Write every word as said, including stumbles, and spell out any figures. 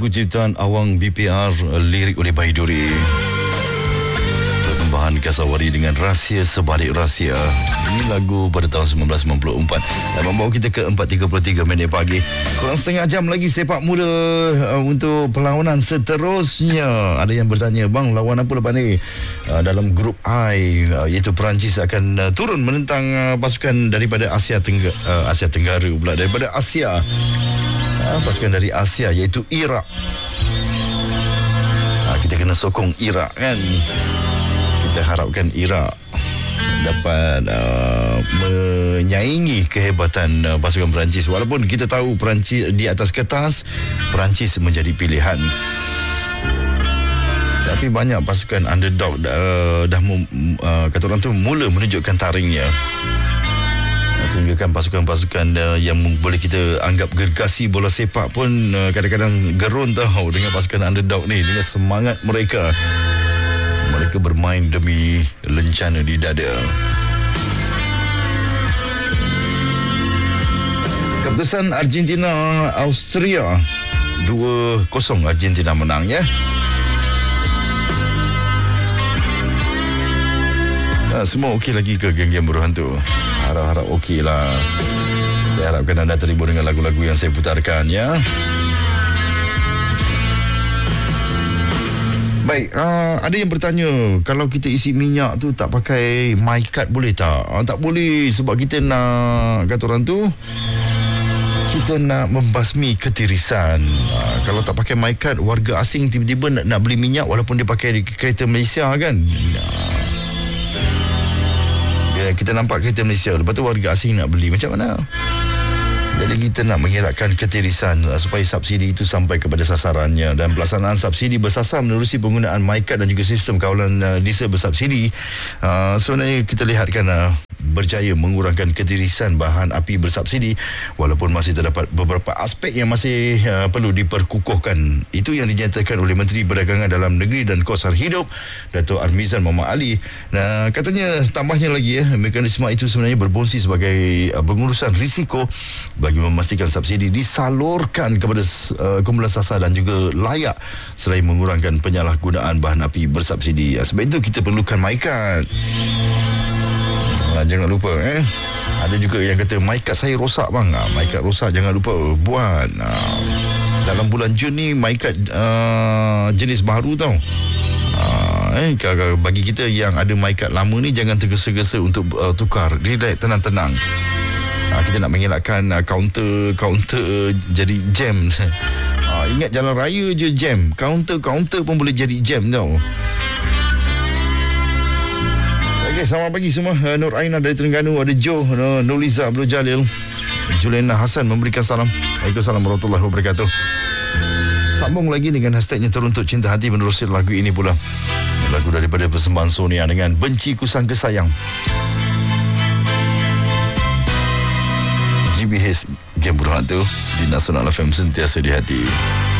lagu ciptaan Awang B P R, lirik oleh Baiduri. Persembahan Kasawari dengan Rahsia Sebalik Rahsia. Ini lagu pada tahun sembilan belas sembilan puluh empat dan membawa kita ke empat tiga puluh tiga minit pagi. Kurang setengah jam lagi sepak mula uh, untuk perlawanan seterusnya. Ada yang bertanya, bang, lawan apa lepas ni? Uh, dalam grup I, uh, iaitu Perancis akan uh, turun menentang uh, pasukan daripada Asia Tenggara, uh, Asia Tenggara pula, daripada Asia. Uh, pasukan dari Asia iaitu Iraq. Uh, kita kena sokong Iraq kan. Kita harapkan Iraq dapat uh, menyaingi kehebatan uh, pasukan Perancis. Walaupun kita tahu Perancis di atas kertas, Perancis menjadi pilihan, tapi banyak pasukan underdog uh, dah uh, kata orang tu mula menunjukkan taringnya, sehingga kan pasukan-pasukan uh, yang boleh kita anggap gergasi bola sepak pun uh, kadang-kadang gerun tahu dengan pasukan underdog ni, dengan semangat mereka. Mereka bermain demi lencana di dada. Keputusan Argentina Austria dua kosong, Argentina menang ya. Nah, semua okey lagi ke geng-geng buruhan tu? Harap-harap okey lah. Saya harapkan anda terhibur dengan lagu-lagu yang saya putarkan ya. Baik, uh, ada yang bertanya, kalau kita isi minyak tu tak pakai MyCard boleh tak? Uh, tak boleh, sebab kita nak, kata orang tu, kita nak membasmi ketirisan. Uh, kalau tak pakai MyCard, warga asing tiba-tiba nak, nak beli minyak walaupun dia pakai kereta Malaysia kan. Uh, kita nampak kereta Malaysia, lepas tu warga asing nak beli, macam mana? Jadi kita nak mengelakkan ketirisan uh, supaya subsidi itu sampai kepada sasarannya, dan pelaksanaan subsidi bersasar menerusi penggunaan MyCard dan juga sistem kawalan uh, diesel bersubsidi. Uh, sebenarnya kita lihatkan uh, berjaya mengurangkan ketirisan bahan api bersubsidi, walaupun masih terdapat beberapa aspek yang masih uh, perlu diperkukuhkan. Itu yang dinyatakan oleh Menteri Perdagangan Dalam Negeri dan Kos Hidup, Dato' Armizan Muhammad Ali. Nah, katanya tambahnya lagi ya, mekanisme itu sebenarnya berfungsi sebagai uh, pengurusan risiko bagi memastikan subsidi disalurkan kepada uh, kumpulan sasar dan juga layak, selain mengurangkan penyalahgunaan bahan api bersubsidi. Sebab itu kita perlukan MyCard. Nah, jangan lupa eh. Ada juga yang kata MyCard saya rosak bang. Nah, MyCard rosak, jangan lupa buat. Nah, dalam bulan Jun ni MyCard uh, jenis baru tau. Uh, eh, bagi kita yang ada MyCard lama ni, jangan tergesa-gesa untuk uh, tukar. Relax, tenang-tenang. Uh, kita nak mengelakkan uh, kaunter-kaunter uh, jadi jam. uh, Ingat jalan raya je jam, kaunter-kaunter pun boleh jadi jam tau. Okay, selamat pagi semua. uh, Nur Aina dari Terengganu, ada Joe, uh, Nurliza Abdul Jalil, Juliana Hassan memberikan salam. Waalaikumsalam warahmatullahi wabarakatuh. Sambung lagi dengan hashtagnya Teruntuk Cinta Hati, menerusi lagu ini pula. Lagu daripada persembahan Sonia dengan Benci Ku Sangka Sayang. G B H Game Berhantu di Nasional F M, sentiasa di hati.